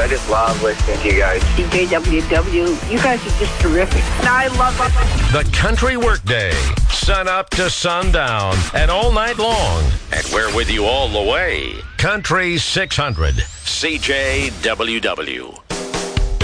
just love listening to you guys. CJWW, you guys are just terrific. I love it. The Country Workday, sun up to sundown and all night long. And we're with you all the way. Country 600, CJWW.